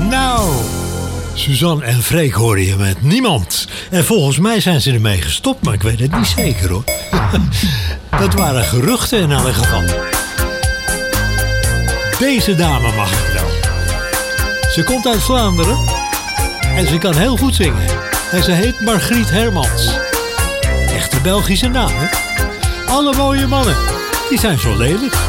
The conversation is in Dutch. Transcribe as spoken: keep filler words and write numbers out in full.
Nou, Suzanne en Freek hoorde je met Niemand. En volgens mij zijn ze ermee gestopt, maar ik weet het niet zeker hoor. Dat waren geruchten in elk geval. Deze dame mag ik wel. Ze komt uit Vlaanderen en ze kan heel goed zingen. En ze heet Margriet Hermans. Echte Belgische naam, hè? Alle mooie mannen, die zijn zo lelijk.